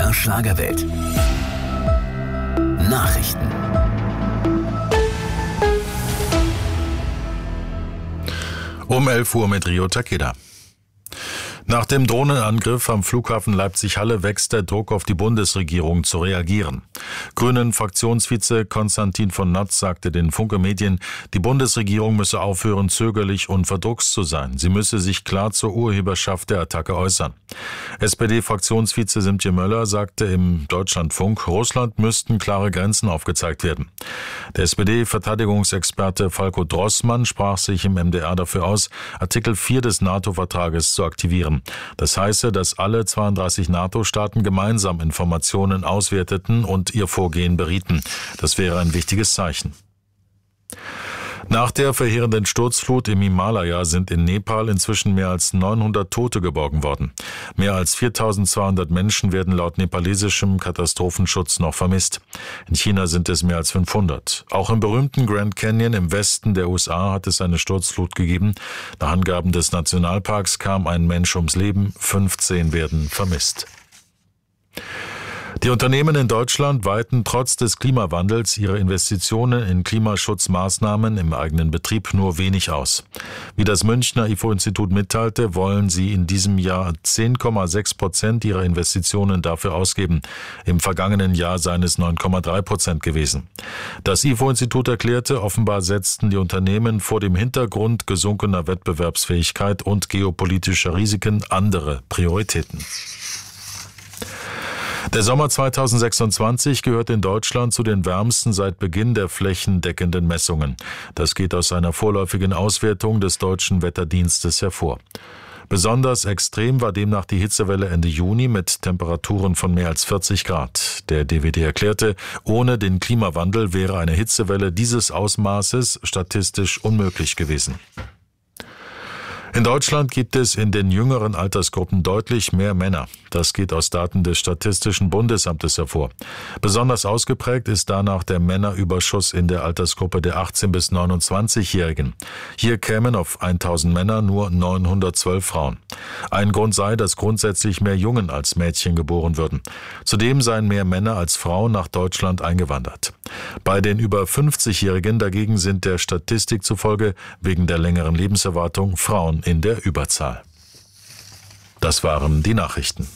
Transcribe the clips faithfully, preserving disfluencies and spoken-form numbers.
R Schlagerwelt. Nachrichten. Um elf Uhr mit Rio Takeda. Nach dem Drohnenangriff am Flughafen Leipzig-Halle wächst der Druck auf die Bundesregierung zu reagieren. Grünen-Fraktionsvize Konstantin von Notz sagte den Funke Medien, die Bundesregierung müsse aufhören, zögerlich und verdruckst zu sein. Sie müsse sich klar zur Urheberschaft der Attacke äußern. S P D-Fraktionsvize Simtje Möller sagte im Deutschlandfunk, Russland müssten klare Grenzen aufgezeigt werden. Der S P D-Verteidigungsexperte Falko Drossmann sprach sich im M D R dafür aus, Artikel vier des NATO-Vertrages zu aktivieren. Das heiße, dass alle zweiunddreißig NATO-Staaten gemeinsam Informationen auswerteten und ihr Vorgehen berieten. Das wäre ein wichtiges Zeichen. Nach der verheerenden Sturzflut im Himalaya sind in Nepal inzwischen mehr als neunhundert Tote geborgen worden. Mehr als viertausendzweihundert Menschen werden laut nepalesischem Katastrophenschutz noch vermisst. In China sind es mehr als fünfhundert. Auch im berühmten Grand Canyon im Westen der U S A hat es eine Sturzflut gegeben. Nach Angaben des Nationalparks kam ein Mensch ums Leben, fünfzehn werden vermisst. Die Unternehmen in Deutschland weiten trotz des Klimawandels ihre Investitionen in Klimaschutzmaßnahmen im eigenen Betrieb nur wenig aus. Wie das Münchner I F O-Institut mitteilte, wollen sie in diesem Jahr zehn Komma sechs Prozent ihrer Investitionen dafür ausgeben. Im vergangenen Jahr seien es neun Komma drei Prozent gewesen. Das I F O-Institut erklärte, offenbar setzten die Unternehmen vor dem Hintergrund gesunkener Wettbewerbsfähigkeit und geopolitischer Risiken andere Prioritäten. Der Sommer zweitausendsechsundzwanzig gehört in Deutschland zu den wärmsten seit Beginn der flächendeckenden Messungen. Das geht aus einer vorläufigen Auswertung des Deutschen Wetterdienstes hervor. Besonders extrem war demnach die Hitzewelle Ende Juni mit Temperaturen von mehr als vierzig Grad. Der D W D erklärte, ohne den Klimawandel wäre eine Hitzewelle dieses Ausmaßes statistisch unmöglich gewesen. In Deutschland gibt es in den jüngeren Altersgruppen deutlich mehr Männer. Das geht aus Daten des Statistischen Bundesamtes hervor. Besonders ausgeprägt ist danach der Männerüberschuss in der Altersgruppe der achtzehn- bis neunundzwanzigjährigen. Hier kämen auf tausend Männer nur neunhundertzwölf Frauen. Ein Grund sei, dass grundsätzlich mehr Jungen als Mädchen geboren würden. Zudem seien mehr Männer als Frauen nach Deutschland eingewandert. Bei den über fünfzigjährigen dagegen sind der Statistik zufolge wegen der längeren Lebenserwartung Frauen in der Überzahl. Das waren die Nachrichten.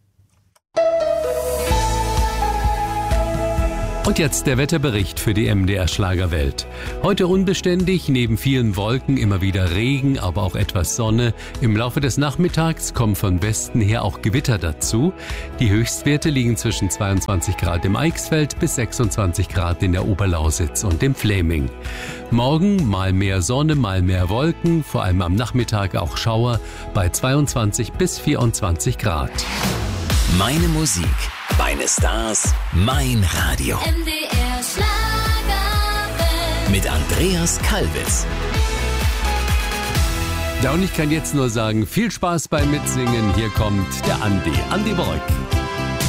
Und jetzt der Wetterbericht für die M D R Schlagerwelt. Heute unbeständig, neben vielen Wolken immer wieder Regen, aber auch etwas Sonne. Im Laufe des Nachmittags kommen von Westen her auch Gewitter dazu. Die Höchstwerte liegen zwischen zweiundzwanzig Grad im Eichsfeld bis sechsundzwanzig Grad in der Oberlausitz und im Fläming. Morgen mal mehr Sonne, mal mehr Wolken, vor allem am Nachmittag auch Schauer bei zweiundzwanzig bis vierundzwanzig Grad. Meine Musik, meine Stars, mein Radio. M D R Schlagerwelt. Mit Andreas Kalbitz. Ja, und ich kann jetzt nur sagen, viel Spaß beim Mitsingen. Hier kommt der Andi, Andi Borg.